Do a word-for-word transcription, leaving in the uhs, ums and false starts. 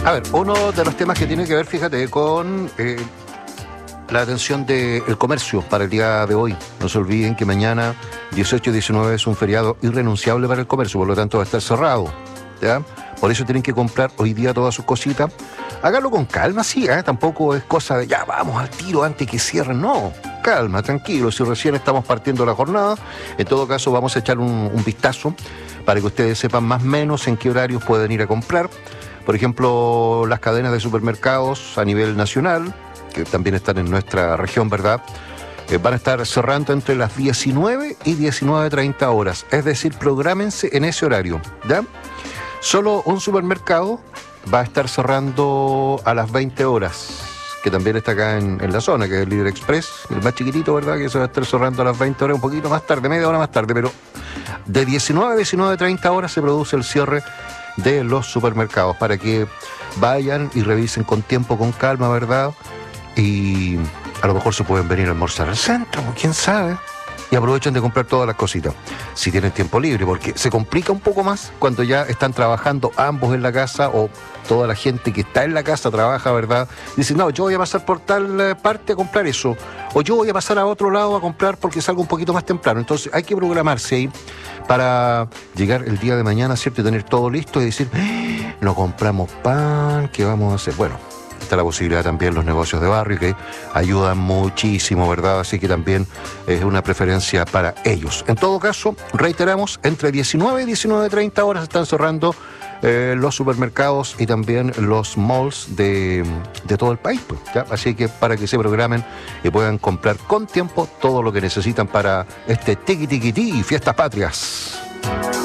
A ver, uno de los temas que tiene que ver, fíjate, con eh, la atención del comercio para el día de hoy. No se olviden que mañana, dieciocho y diecinueve, es un feriado irrenunciable para el comercio, por lo tanto va a estar cerrado, ¿ya? Por eso tienen que comprar hoy día todas sus cositas. Háganlo con calma, sí, ¿eh? Tampoco es cosa de ya vamos al tiro antes que cierren, no. Calma, tranquilo, si recién estamos partiendo la jornada, en todo caso vamos a echar un, un vistazo para que ustedes sepan más o menos en qué horarios pueden ir a comprar. Por ejemplo, las cadenas de supermercados a nivel nacional, que también están en nuestra región, ¿verdad? Eh, van a estar cerrando entre las diecinueve y diecinueve treinta horas. Es decir, prográmense en ese horario, ¿ya? Solo un supermercado va a estar cerrando a las veinte horas, que también está acá en, en la zona, que es el Líder Express, el más chiquitito, ¿verdad? Que se va a estar cerrando a las veinte horas, un poquito más tarde, media hora más tarde, pero de diecinueve a diecinueve treinta horas se produce el cierre de los supermercados, para que vayan y revisen con tiempo, con calma, ¿verdad? Y a lo mejor se pueden venir a almorzar al centro, quién sabe, y aprovechen de comprar todas las cositas, si tienen tiempo libre, porque se complica un poco más cuando ya están trabajando ambos en la casa, o toda la gente que está en la casa trabaja, ¿verdad? Dicen, no, yo voy a pasar por tal parte a comprar eso, o yo voy a pasar a otro lado a comprar porque salgo un poquito más temprano. Entonces hay que programarse ahí para llegar el día de mañana, ¿cierto? Y tener todo listo y decir, ¡eh! No compramos pan, ¿qué vamos a hacer? Bueno, está la posibilidad también los negocios de barrio que ayudan muchísimo, ¿verdad? Así que también es una preferencia para ellos. En todo caso, reiteramos, entre diecinueve y diecinueve treinta horas están cerrando eh, los supermercados y también los malls de, de todo el país, pues, ¿ya? Así que para que se programen y puedan comprar con tiempo todo lo que necesitan para este tiqui tiqui ti y fiestas patrias.